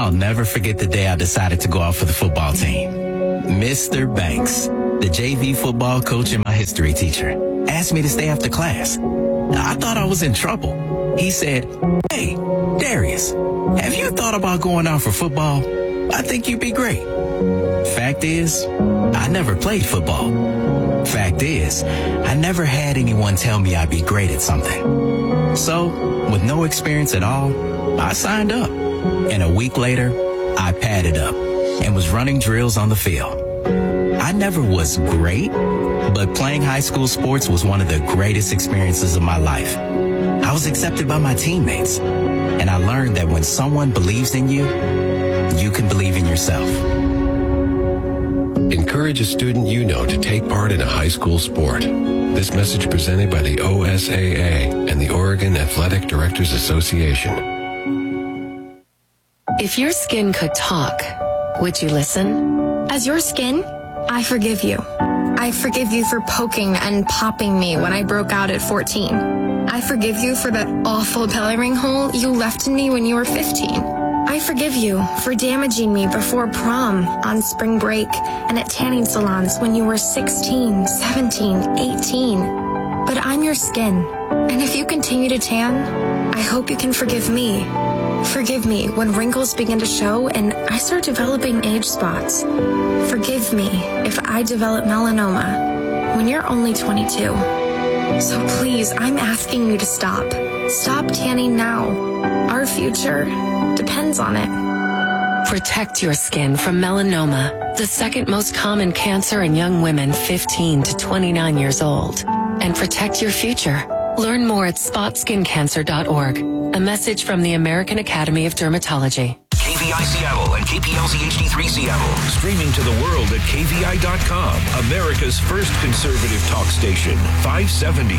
I'll never forget the day I decided to go out for the football team. Mr. Banks, the JV football coach and my history teacher, asked me to stay after class. I thought I was in trouble. He said, "Hey, Darius, have you thought about going out for football? I think you'd be great." Fact is, I never played football. Fact is, I never had anyone tell me I'd be great at something. So, with no experience at all, I signed up. And a week later, I padded up and was running drills on the field. I never was great, but playing high school sports was one of the greatest experiences of my life. I was accepted by my teammates, and I learned that when someone believes in you, you can believe in yourself. Encourage a student you know to take part in a high school sport. This message presented by the OSAA and the Oregon Athletic Directors Association. If your skin could talk, would you listen? As your skin, I forgive you. I forgive you for poking and popping me when I broke out at 14. I forgive you for that awful belly ring hole you left in me when you were 15. I forgive you for damaging me before prom, on spring break, and at tanning salons when you were 16, 17, 18. But I'm your skin, and if you continue to tan, I hope you can forgive me. Forgive me when wrinkles begin to show and I start developing age spots. Forgive me if I develop melanoma when you're only 22. So please, I'm asking you to stop. Stop tanning now. Our future depends on it. Protect your skin from melanoma, the second most common cancer in young women 15 to 29 years old. And protect your future. Learn more at spotskincancer.org. A message from the American Academy of Dermatology. KVI Seattle and KPLZ HD3 Seattle. Streaming to the world at KVI.com. America's first conservative talk station. 570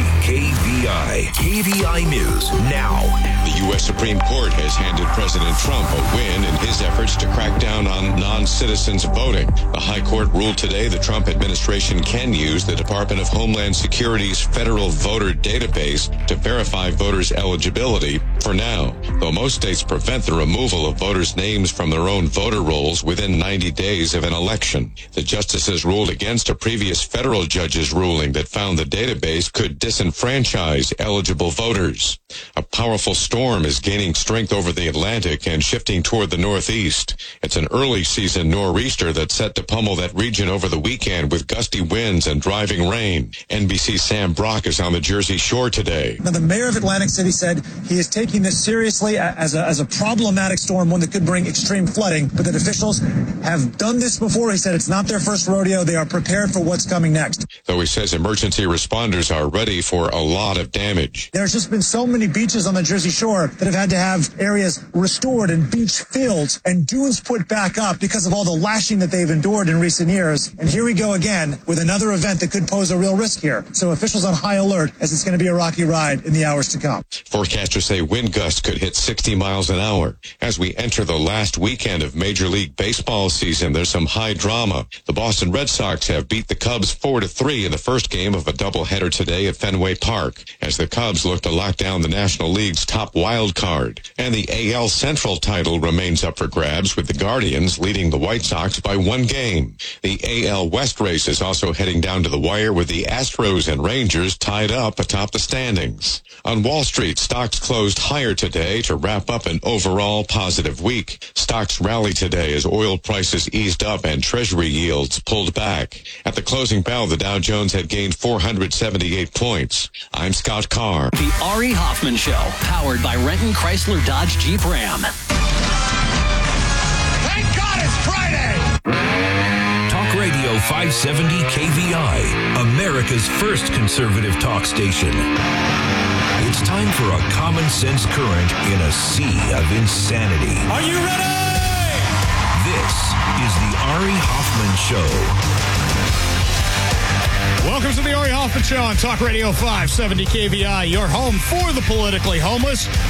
KVI. KVI News now. The U.S. Supreme Court has handed President Trump a win in his efforts to crack down on non-citizens voting. The High Court ruled today the Trump administration can use the Department of Homeland Security's federal voter database to verify voters' eligibility for now, though most states prevent the removal of voters' names from their own voter rolls within 90 days of an election. The justices ruled against a previous federal judge's ruling that found the database could disenfranchise eligible voters. A powerful storm is gaining strength over the Atlantic and shifting toward the northeast. It's an early season nor'easter that's set to pummel that region over the weekend with gusty winds and driving rain. NBC's Sam Brock is on the Jersey Shore today. Now, the mayor of Atlantic City said he is taking this seriously as a problematic storm, one that could bring extreme flooding, but that officials have done this before. He said it's not their first rodeo. They are prepared for what's coming next. Though he says emergency responders are ready for a lot of damage. There's just been so many beaches on the Jersey Shore that have had to have areas restored and beach filled and dunes put back up because of all the lashing that they've endured in recent years. And here we go again with another event that could pose a real risk here. So officials on high alert as it's going to be a rocky ride in the hours to come. Forecasters say wind gusts could hit 60 miles an hour. As we enter the last weekend of Major League Baseball season, there's some high drama. The Boston Red Sox have beat the Cubs 4-3 in the first game of a doubleheader today at Fenway Park, as the Cubs look to lock down the National League's top wild card. And the AL Central title remains up for grabs, with the Guardians leading the White Sox by 1 game. The AL West race is also heading down to the wire, with the Astros and Rangers tied up atop the standings. On Wall Street, stocks closed higher today to wrap up an overall positive week. Stocks rallied today as oil prices eased up and Treasury yields pulled back. At the closing bell, the Dow Jones had gained 478 points. I'm Scott Carr. The Ari Hoffman Show, powered by Renton Chrysler Dodge Jeep Ram. Thank God it's Friday! Talk Radio 570 KVI, America's first conservative talk station. It's time for a common sense current in a sea of insanity. Are you ready? This is the Ari Hoffman Show. Welcome to the Ari Hoffman Show on Talk Radio 570 KVI, your home for the politically homeless.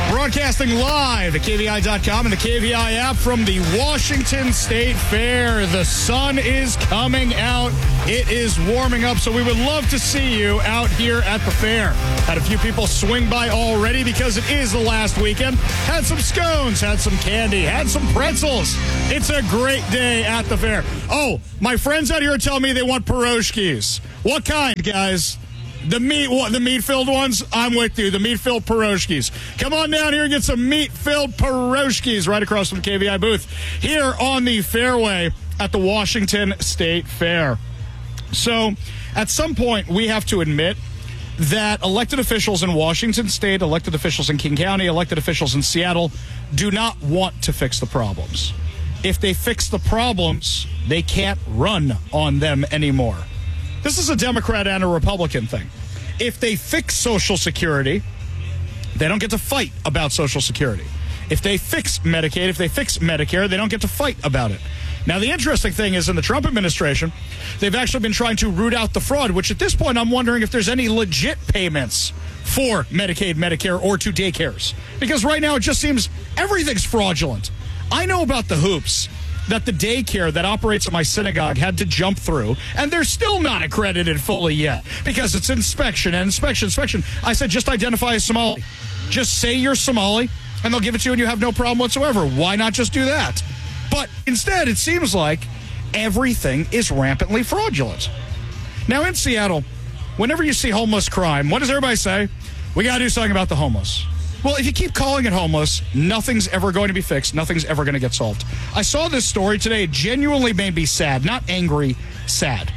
Broadcasting live at KVI.com and the KVI app from the Washington State Fair. The sun is coming out. It is warming up, so we would love to see you out here at the fair. Had a few people swing by already because it is the last weekend. Had some scones, had some candy, had some pretzels. It's a great day at the fair. Oh, my friends out here are telling me they want pierogies. What kind, guys? The meat-filled ones? I'm with you. The meat-filled pierogies. Come on down here and get some meat-filled pierogies right across from the KVI booth here on the fairway at the Washington State Fair. So, at some point, we have to admit that elected officials in Washington State, elected officials in King County, elected officials in Seattle do not want to fix the problems. If they fix the problems, they can't run on them anymore. This is a Democrat and a Republican thing. If they fix Social Security, they don't get to fight about Social Security. If they fix Medicaid, if they fix Medicare, they don't get to fight about it. Now, the interesting thing is in the Trump administration, they've actually been trying to root out the fraud, which at this point I'm wondering if there's any legit payments for Medicaid, Medicare, or to daycares. Because right now it just seems everything's fraudulent. I know about the hoops that the daycare that operates at my synagogue had to jump through, and they're still not accredited fully yet because it's inspection and inspection. I said, just identify as Somali. Just say you're Somali, and they'll give it to you, and you have no problem whatsoever. Why not just do that? But instead, it seems like everything is rampantly fraudulent. Now, in Seattle, whenever you see homeless crime, what does everybody say? We got to do something about the homeless. Well, if you keep calling it homeless, nothing's ever going to be fixed. Nothing's ever going to get solved. I saw this story today. It genuinely made me sad. Not angry, sad.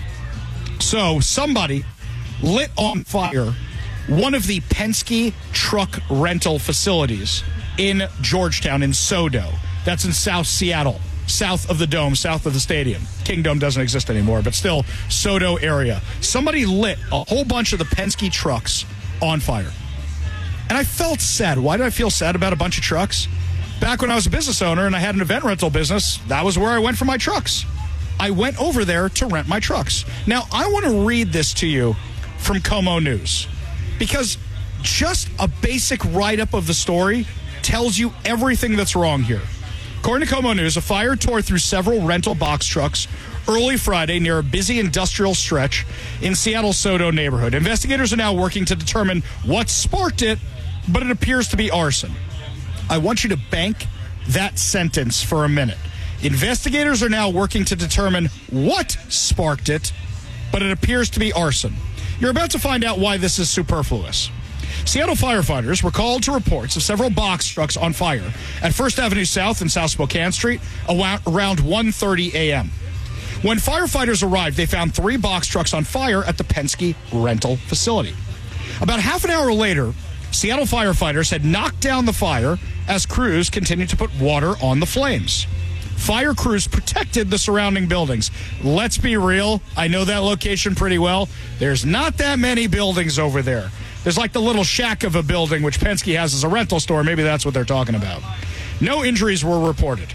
So somebody lit on fire one of the Penske truck rental facilities in Georgetown in SoDo. That's in South Seattle, south of the Dome, south of the stadium. Kingdom doesn't exist anymore, but still SoDo area. Somebody lit a whole bunch of the Penske trucks on fire. And I felt sad. Why did I feel sad about a bunch of trucks? Back when I was a business owner and I had an event rental business, that was where I went for my trucks. I went over there to rent my trucks. Now, I want to read this to you from Como News because just a basic write-up of the story tells you everything that's wrong here. According to Como News, a fire tore through several rental box trucks early Friday near a busy industrial stretch in Seattle's SoDo neighborhood. Investigators are now working to determine what sparked it, but it appears to be arson. I want you to bank that sentence for a minute. Investigators are now working to determine what sparked it, but it appears to be arson. You're about to find out why this is superfluous. Seattle firefighters were called to reports of several box trucks on fire at First Avenue South and South Spokane Street around 1:30 a.m. When firefighters arrived, they found 3 box trucks on fire at the Penske rental facility. About half an hour later, Seattle firefighters had knocked down the fire as crews continued to put water on the flames. Fire crews protected the surrounding buildings. Let's be real. I know that location pretty well. There's not that many buildings over there. There's like the little shack of a building, which Penske has as a rental store. Maybe that's what they're talking about. No injuries were reported.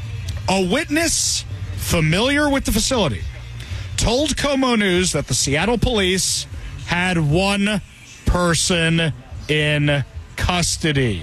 A witness familiar with the facility told Como News that the Seattle police had one person in custody.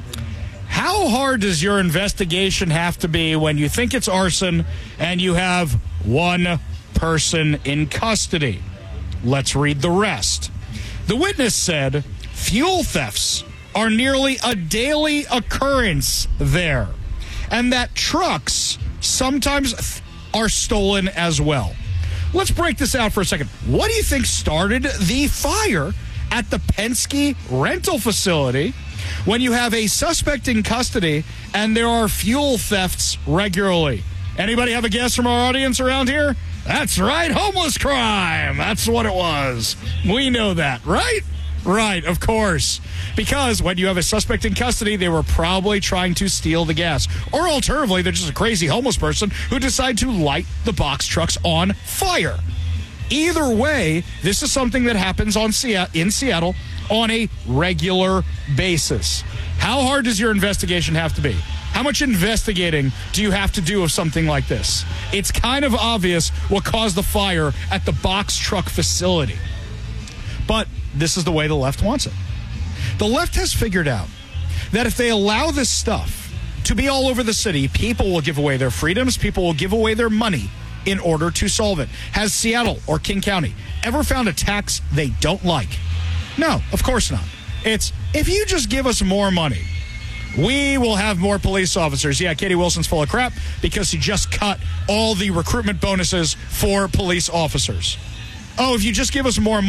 How hard does your investigation have to be when you think it's arson and you have one person in custody? Let's read the rest. The witness said fuel thefts are nearly a daily occurrence there, and that trucks sometimes are stolen as well. Let's break this out for a second. What do you think started the fire at the Penske rental facility when you have a suspect in custody and there are fuel thefts regularly? Anybody have a guess from our audience around here? That's right, homeless crime. That's what it was. We know that, right? Right, of course. Because when you have a suspect in custody, they were probably trying to steal the gas. Or alternatively, they're just a crazy homeless person who decided to light the box trucks on fire. Either way, this is something that happens in Seattle on a regular basis. How hard does your investigation have to be? How much investigating do you have to do of something like this? It's kind of obvious what caused the fire at the box truck facility. But this is the way the left wants it. The left has figured out that if they allow this stuff to be all over the city, people will give away their freedoms, people will give away their money in order to solve it. Has Seattle or King County ever found a tax they don't like? No, of course not. It's, if you just give us more money, we will have more police officers. Yeah, Katie Wilson's full of crap because he just cut all the recruitment bonuses for police officers. Oh, if you just give us more money,